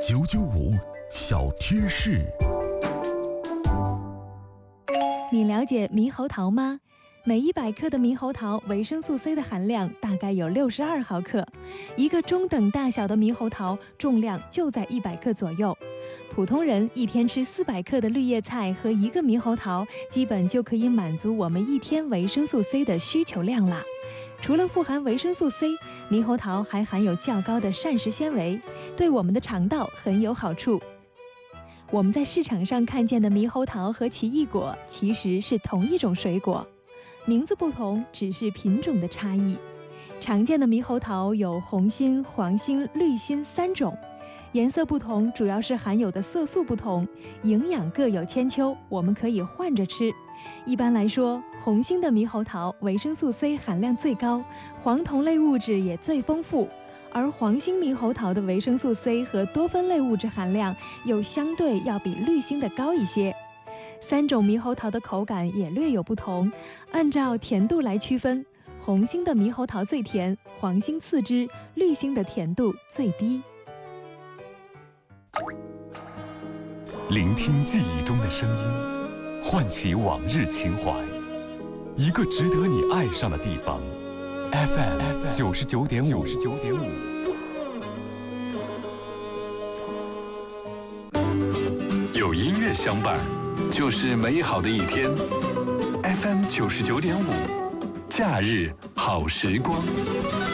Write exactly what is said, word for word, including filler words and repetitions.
九九五小贴士。 你了解猕猴桃吗？每一百克的猕猴桃维生素 C 的含量大概有六十二毫克，一个中等大小的猕猴桃重量就在一百克左右。普通人一天吃四百克的绿叶菜和一个猕猴桃，基本就可以满足我们一天维生素 C 的需求量啦。除了富含维生素 C， 猕猴桃还含有较高的膳食纤维，对我们的肠道很有好处。我们在市场上看见的猕猴桃和奇异果其实是同一种水果，名字不同，只是品种的差异。常见的猕猴桃有红心、黄心、绿心三种，颜色不同，主要是含有的色素不同，营养各有千秋，我们可以换着吃。一般来说，红心的猕猴桃维生素 C 含量最高，黄酮类物质也最丰富，而黄心猕猴桃的维生素 C 和多酚类物质含量又相对要比绿心的高一些。三种猕猴桃的口感也略有不同，按照甜度来区分，红心的猕猴桃最甜，黄心次之，绿心的甜度最低。 聆听记忆中的声音，唤起往日情怀，一个值得你爱上的地方。F M 九十九点五，九十九点五。有音乐相伴，就是美好的一天。F M 九十九点五，假日好时光。